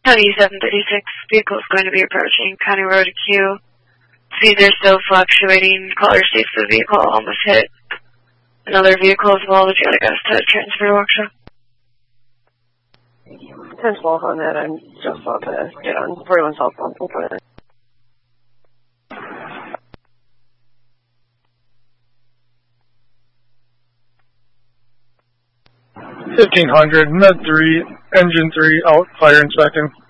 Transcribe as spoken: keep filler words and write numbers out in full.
County seven thirty-six, vehicle is going to be approaching County Road Q. Speeds are still fluctuating. Caller states the vehicle almost hit another vehicle as well. Would you like us to transfer to workshop? ten twelve on that. I'm just about to get on everyone's cell phone. fifteen hundred, med three, engine three, out, fire inspecting.